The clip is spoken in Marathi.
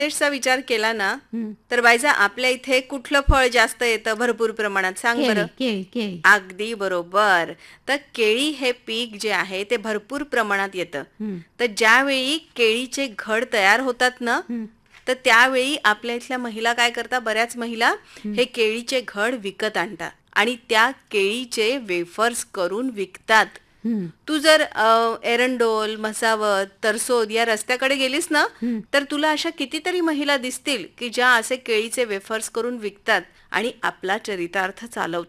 चा विचार केला ना, हं. तर बायजा आपल्या इथे कुठलं फळ जास्त येतं भरपूर प्रमाणात सांग केळी, बरं? केळी, केळी. अगदी बरोबर. तर केळी हे पीक जे आहे ते भरपूर प्रमाणात येतं. हं, तर ज्यावेळी केळीचे घड तयार होतात ना, हं, तर त्यावेळी आपल्या इथल्या महिला काय करतात, बऱ्याच महिला हं, हे केळीचे घड विकत आणतात आणि त्या केळीचे वेफर्स करून विकतात. हं, तू जर एरंडोल, म्हसावत, तरसोद या रस्त्याकडे गेलीस ना, हं. तर तुला अशा कितीतरी महिला दिसतील की ज्या असे केळीचे वेफर्स करून विकतात आणि आपला चरितार्थ चालवतात.